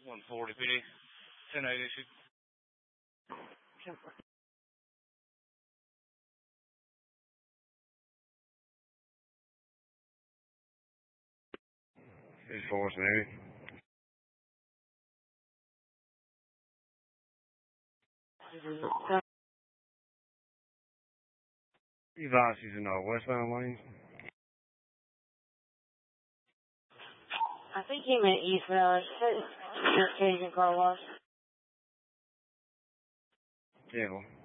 140 PD. 10-8 issued. It's Force Navy. Evasi's in our westbound lane. I think he meant eastbound. Your Cajun car wash. Yeah.